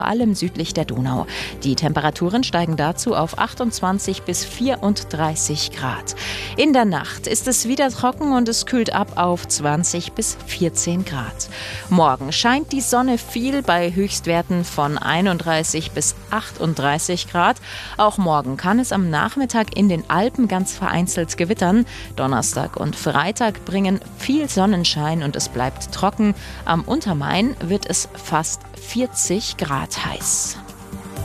allem südlich der Donau. Die Temperaturen steigen dazu auf 28 bis 34 Grad. In der Nacht ist es wieder trocken und es kühlt ab auf 20 bis 14 Grad. Morgen scheint die Sonne viel bei Höchstwerten von 31 bis 38 Grad. Auch morgen kann es am Nachmittag in den Alpen ganz vereinzelt gewittern. Donnerstag und Freitag bringen viel Sonnenschein und es bleibt trocken. Am Untermain wird es fast 40 Grad heiß.